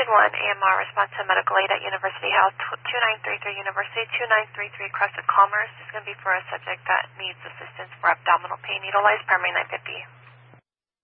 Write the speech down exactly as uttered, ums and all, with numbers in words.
one, A M R, response to medical aid at University Health, two nine three three University, two nine three three Crescent Commerce. This is going to be for a subject that needs assistance for abdominal pain. Utilize Paramedic nine fifty.